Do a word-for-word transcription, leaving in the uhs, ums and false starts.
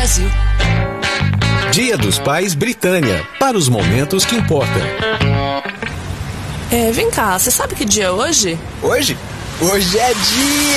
Brasil. Dia dos Pais Britânia, para os momentos que importam. É, vem cá, você sabe que dia é hoje? Hoje? Hoje é dia...